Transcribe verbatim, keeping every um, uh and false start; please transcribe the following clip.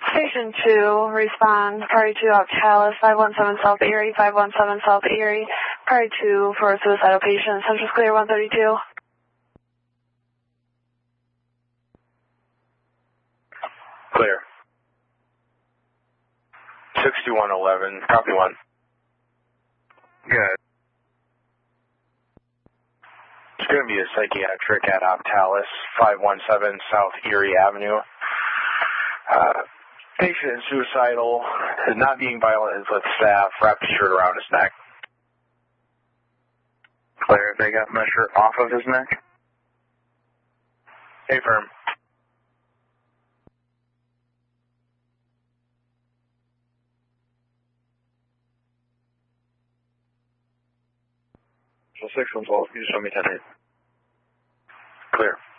Station two, respond, party two Octalis, five one seven South Erie, five one seven South Erie, party two for a suicidal patient, Central's clear, one thirty-two. Clear. sixty-one eleven, copy one. Good. It's going to be a psychiatric at Octalis, five one seven South Erie Avenue. Uh, patient is suicidal, is not being violent with staff, wrapped a shirt around his neck. Clear. They got my shirt off of his neck? Affirm. So six one twelve, can you show me ten eight? Clear.